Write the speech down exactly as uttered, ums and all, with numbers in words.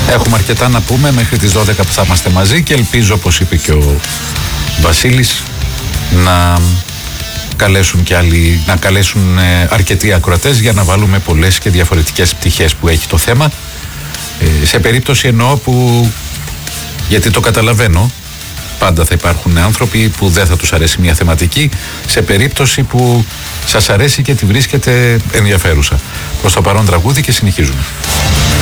Έχουμε αρκετά να πούμε μέχρι τις δώδεκα που θα είμαστε μαζί και ελπίζω, όπως είπε και ο Βασίλης, να καλέσουν και άλλοι, να καλέσουν ε, αρκετοί ακροατές για να βάλουμε πολλές και διαφορετικές πτυχές που έχει το θέμα. Ε, σε περίπτωση εννοώ που, γιατί το καταλαβαίνω, πάντα θα υπάρχουν άνθρωποι που δεν θα τους αρέσει μια θεματική, σε περίπτωση που σας αρέσει και τη βρίσκετε ενδιαφέρουσα. Προς το παρόν τραγούδι και συνεχίζουμε.